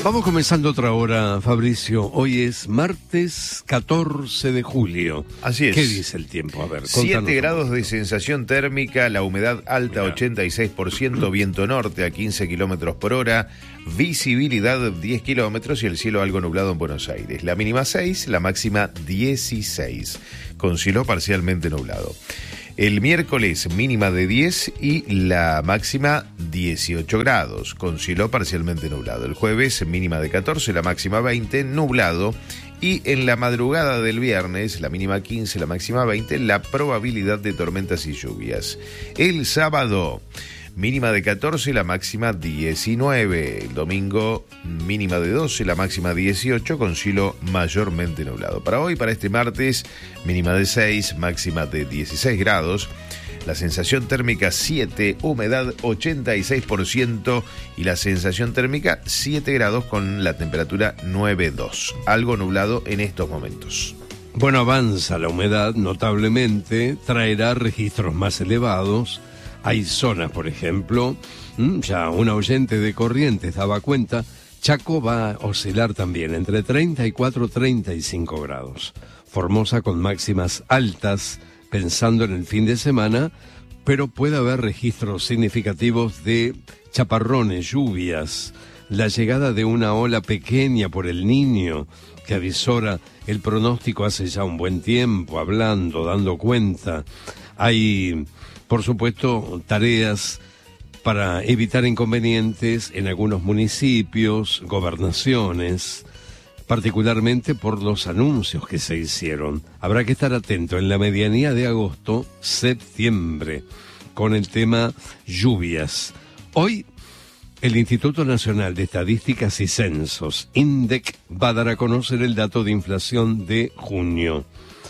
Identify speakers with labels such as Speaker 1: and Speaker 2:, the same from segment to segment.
Speaker 1: Vamos comenzando otra hora, Fabricio. Hoy es martes 14 de julio.
Speaker 2: Así es.
Speaker 1: ¿Qué dice el tiempo? A ver,
Speaker 2: 7 grados de sensación térmica, la humedad alta 86%, viento norte a 15 kilómetros por hora, visibilidad 10 kilómetros y el cielo algo nublado en Buenos Aires. La mínima 6, la máxima 16, con cielo parcialmente nublado. El miércoles mínima de 10 y la máxima 18 grados, con cielo parcialmente nublado. El jueves mínima de 14, la máxima 20, nublado. Y en la madrugada del viernes, la mínima 15, la máxima 20, la probabilidad de tormentas y lluvias. El sábado, mínima de 14, la máxima 19. El domingo, mínima de 12, la máxima 18, con cielo mayormente nublado. Para hoy, para este martes, mínima de 6, máxima de 16 grados. La sensación térmica 7, humedad 86% y la sensación térmica 7 grados con la temperatura 9,2. Algo nublado en estos momentos.
Speaker 1: Bueno, avanza la humedad notablemente, traerá registros más elevados. Hay zonas, por ejemplo, ya una oyente de Corrientes daba cuenta, Chaco va a oscilar también entre 34 y 35 grados. Formosa con máximas altas, pensando en el fin de semana, pero puede haber registros significativos de chaparrones, lluvias, la llegada de una ola pequeña por el Niño, que avisora el pronóstico hace ya un buen tiempo, hablando, dando cuenta. Hay, por supuesto, tareas para evitar inconvenientes en algunos municipios, gobernaciones, particularmente por los anuncios que se hicieron. Habrá que estar atento en la medianía de agosto, septiembre, con el tema lluvias. Hoy, el Instituto Nacional de Estadísticas y Censos, INDEC, va a dar a conocer el dato de inflación de junio.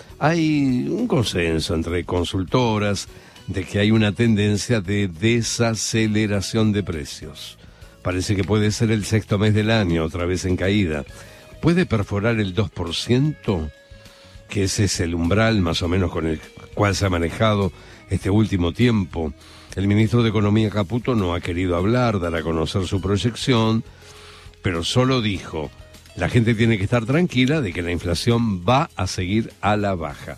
Speaker 1: Hay un consenso entre consultoras de que hay una tendencia de desaceleración de precios. Parece que puede ser el sexto mes del año, otra vez en caída. ¿Puede perforar el 2%? Que ese es el umbral más o menos con el cual se ha manejado este último tiempo. El ministro de Economía Caputo no ha querido hablar, dar a conocer su proyección, pero solo dijo, la gente tiene que estar tranquila de que la inflación va a seguir a la baja.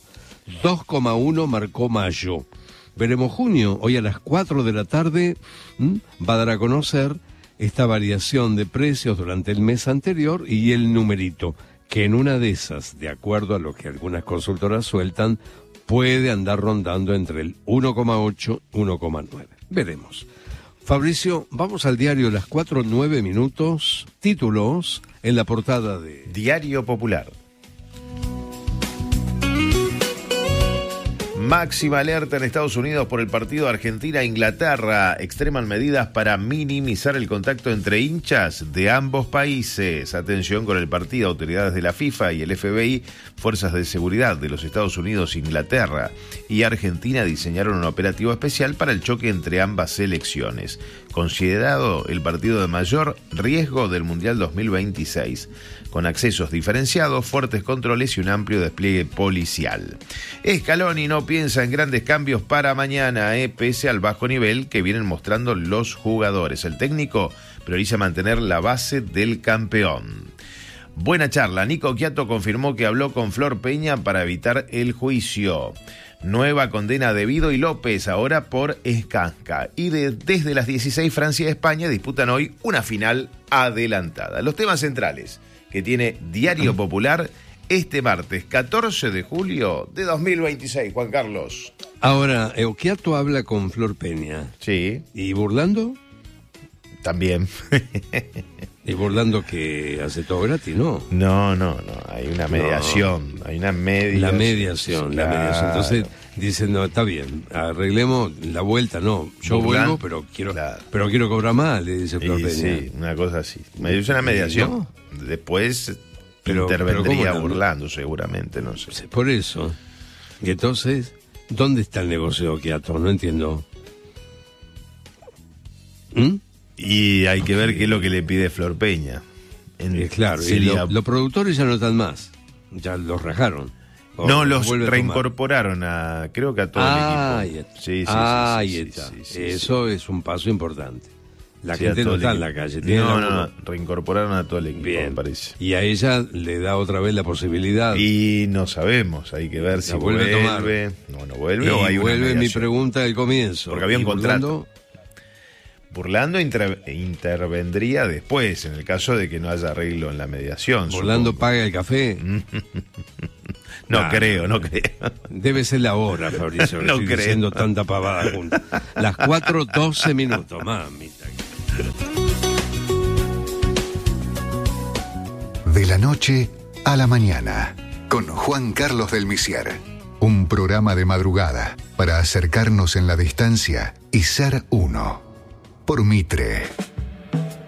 Speaker 1: 2,1 marcó mayo. Veremos junio, hoy a las 4 de la tarde, va a dar a conocer esta variación de precios durante el mes anterior y el numerito, que en una de esas, de acuerdo a lo que algunas consultoras sueltan, puede andar rondando entre el 1,8 y 1,9. Veremos. Fabricio, vamos al diario Las 4:09 minutos, títulos en la portada de
Speaker 2: Diario Popular. Máxima alerta en Estados Unidos por el partido Argentina-Inglaterra. Extreman medidas para minimizar el contacto entre hinchas de ambos países. Atención con el partido. Autoridades de la FIFA y el FBI, fuerzas de seguridad de los Estados Unidos, Inglaterra y Argentina diseñaron un operativo especial para el choque entre ambas selecciones, considerado el partido de mayor riesgo del Mundial 2026, con accesos diferenciados, fuertes controles y un amplio despliegue policial. Scaloni no piensa en grandes cambios para mañana, pese al bajo nivel que vienen mostrando los jugadores. El técnico prioriza mantener la base del campeón. Buena charla. Nico Quiato confirmó que habló con Flor Peña para evitar el juicio. Nueva condena de Vido y López, ahora por Escanca. Y desde las 16, Francia y España disputan hoy una final adelantada. Los temas centrales que tiene Diario Popular este martes 14 de julio de 2026, Juan Carlos.
Speaker 1: Ahora, Quiato habla con Flor Peña.
Speaker 2: Sí.
Speaker 1: ¿Y Burlando?
Speaker 2: También.
Speaker 1: ¿Y Burlando que hace todo gratis, no?
Speaker 2: No. Hay una mediación. No. Hay una mediación.
Speaker 1: La mediación. Entonces dicen, no, está bien, arreglemos la vuelta, no. Yo vuelvo, pero quiero cobrar más, le dice Flor Peña.
Speaker 2: Sí, una cosa así. Es una mediación. ¿No? Después intervendría Burlando, seguramente, no sé.
Speaker 1: Por eso. Y entonces, ¿dónde está el negocio, Quiato? No entiendo.
Speaker 2: Y hay que ver qué es lo que le pide Flor Peña.
Speaker 1: Claro, sería... y los productores ya no están más, ya los rajaron.
Speaker 2: No, los reincorporaron creo que a todo el equipo.
Speaker 1: Ahí está. Sí, eso es un paso importante. La
Speaker 2: Sí,
Speaker 1: gente
Speaker 2: a todo
Speaker 1: no
Speaker 2: el
Speaker 1: está en
Speaker 2: equipo.
Speaker 1: la calle. Tiene
Speaker 2: No,
Speaker 1: laburo.
Speaker 2: reincorporaron a todo el equipo,
Speaker 1: Bien.
Speaker 2: me parece.
Speaker 1: Y a ella le da otra vez la posibilidad.
Speaker 2: Y no sabemos, hay que ver si
Speaker 1: La vuelve a tomar.
Speaker 2: No vuelve
Speaker 1: Y
Speaker 2: o hay una
Speaker 1: vuelve mi
Speaker 2: mediación.
Speaker 1: pregunta del comienzo.
Speaker 2: Porque había un
Speaker 1: ¿Y
Speaker 2: contrato. Burlando intervendría después, en el caso de que no haya arreglo en la mediación.
Speaker 1: Burlando
Speaker 2: supongo.
Speaker 1: paga el café?
Speaker 2: No creo.
Speaker 1: Debe ser la hora, Fabricio.
Speaker 2: No
Speaker 1: estoy
Speaker 2: creo.
Speaker 1: diciendo tanta pavada junta. Las 4:12 minutos, mamita.
Speaker 3: De la noche a la mañana, con Juan Carlos del Misier. Un programa de madrugada para acercarnos en la distancia y ser uno. Por Mitre.